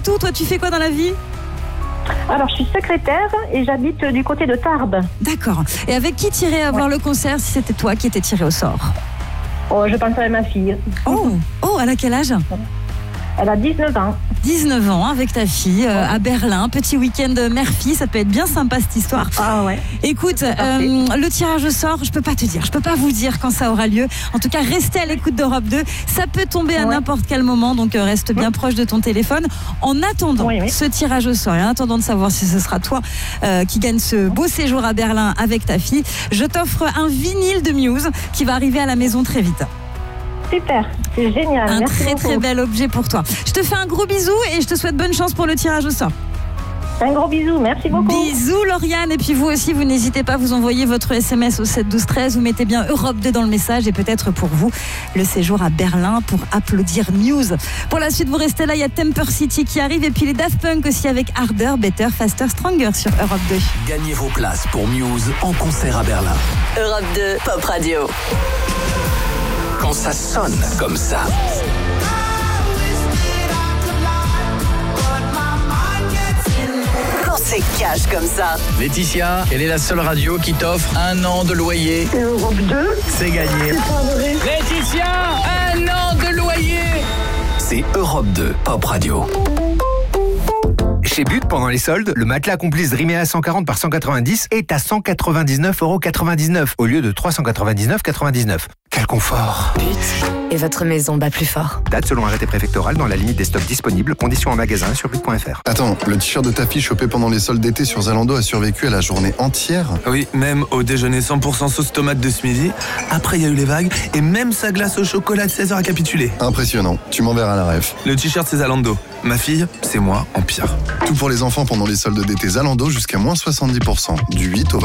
tout. Toi, tu fais quoi dans la vie ? Alors, je suis secrétaire et j'habite du côté de Tarbes. D'accord. Et avec qui t'irais voir le concert si c'était toi qui étais tiré au sort ? Oh, je pense à ma fille. Oh, elle a quel âge ? Elle a 19 ans. 19 ans avec ta fille à Berlin. Petit week-end mère-fille, ça peut être bien sympa cette histoire. Ah ouais. Écoute, le tirage au sort, je peux pas te dire, je peux pas vous dire quand ça aura lieu. En tout cas, restez à l'écoute d'Europe 2. Ça peut tomber à n'importe quel moment, donc reste bien proche de ton téléphone. En attendant ce tirage au sort et en attendant de savoir si ce sera toi qui gagne ce beau séjour à Berlin avec ta fille, je t'offre un vinyle de Muse qui va arriver à la maison très vite. Super, c'est génial. Un Merci très beaucoup. très bel objet pour toi. Je te fais un gros bisou et je te souhaite bonne chance pour le tirage au sort. Un gros bisou, merci beaucoup. Bisous Lauriane, et puis vous aussi, vous n'hésitez pas, vous envoyez votre SMS au 7 12 13, vous mettez bien Europe 2 dans le message et peut-être pour vous le séjour à Berlin pour applaudir Muse. Pour la suite, vous restez là, il y a Temper City qui arrive et puis les Daft Punk aussi avec Harder, Better, Faster, Stronger sur Europe 2. Gagnez vos places pour Muse en concert à Berlin. Europe 2 Pop Radio. Quand ça sonne comme ça. Quand c'est cash comme ça. Laetitia, quelle est la seule radio qui t'offre 1 an de loyer ? Europe 2. C'est gagné. C'est pas vrai. Laetitia, 1 an de loyer. C'est Europe 2 Pop Radio. Chez But, pendant les soldes, le matelas Complice Rimea 140 par 190 est à 199,99€ au lieu de 399,99€. Quel confort! But et votre maison bat plus fort. Date selon arrêté préfectoral dans la limite des stocks disponibles. Conditions en magasin sur but.fr. Attends, le t-shirt de ta fille chopé pendant les soldes d'été sur Zalando a survécu à la journée entière? Oui, même au déjeuner 100% sauce tomate de ce midi. Après, il y a eu les vagues et même sa glace au chocolat de 16h a capitulé. Impressionnant. Tu m'enverras la ref. Le t-shirt, c'est Zalando. Ma fille, c'est moi en pire. Tout pour les enfants pendant les soldes d'été Zalando jusqu'à moins 70%. Du 8 au